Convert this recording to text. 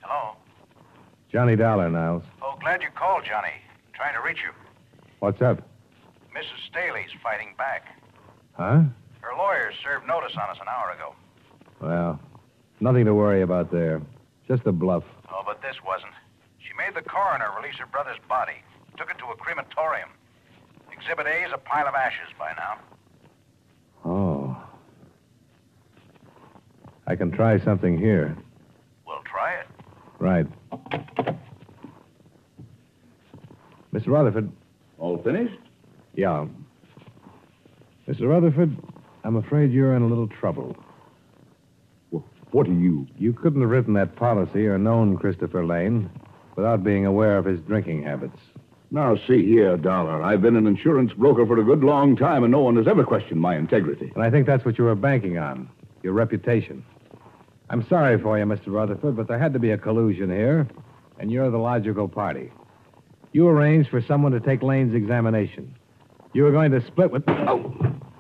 Hello? Johnny Dollar, Niles. Oh, glad you called, Johnny. Trying to reach you. What's up? Mrs. Staley's fighting back. Huh? Her lawyers served notice on us an hour ago. Well, nothing to worry about there. Just a bluff. Oh, but this wasn't. She made the coroner release her brother's body. Took it to a crematorium. Exhibit A is a pile of ashes by now. Oh. I can try something here. We'll try it. Right. Mr. Rutherford. All finished? Yeah. Mr. Rutherford, I'm afraid you're in a little trouble. What are you? You couldn't have written that policy or known Christopher Lane without being aware of his drinking habits. Now, see here, Dollar. I've been an insurance broker for a good long time, and no one has ever questioned my integrity. And I think that's what you were banking on, your reputation. I'm sorry for you, Mr. Rutherford, but there had to be a collusion here, and you're the logical party. You arranged for someone to take Lane's examination. You were going to split with... Oh!